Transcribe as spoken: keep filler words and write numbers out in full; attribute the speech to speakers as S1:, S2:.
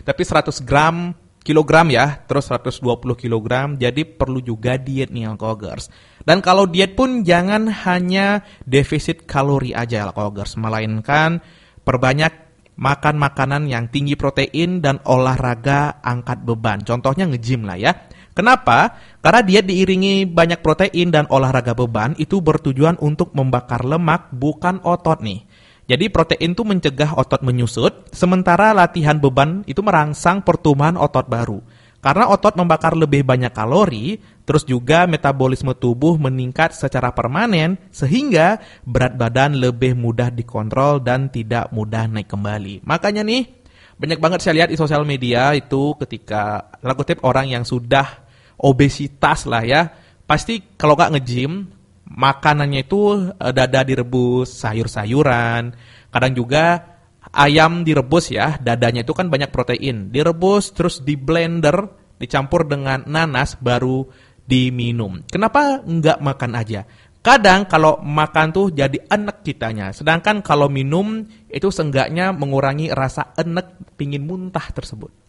S1: tapi seratus gram kilogram ya, terus seratus dua puluh kilogram, jadi perlu juga diet nih Alkogers. Dan kalau diet pun jangan hanya defisit kalori aja Alkogers, melainkan perbanyak makan makanan yang tinggi protein dan olahraga angkat beban. Contohnya nge-gym lah ya. Kenapa? Karena diet diiringi banyak protein dan olahraga beban itu bertujuan untuk membakar lemak, bukan otot nih. Jadi protein itu mencegah otot menyusut, sementara latihan beban itu merangsang pertumbuhan otot baru. Karena otot membakar lebih banyak kalori, terus juga metabolisme tubuh meningkat secara permanen, sehingga berat badan lebih mudah dikontrol dan tidak mudah naik kembali. Makanya nih, banyak banget saya lihat di sosial media itu ketika laku tip orang yang sudah obesitas lah ya, pasti kalau nggak nge-gym, makanannya itu dada direbus, sayur-sayuran, kadang juga ayam direbus ya, dadanya itu kan banyak protein, direbus terus di blender, dicampur dengan nanas baru diminum. Kenapa nggak makan aja? Kadang kalau makan tuh jadi enek kitanya, sedangkan kalau minum itu seenggaknya mengurangi rasa enek pingin muntah tersebut.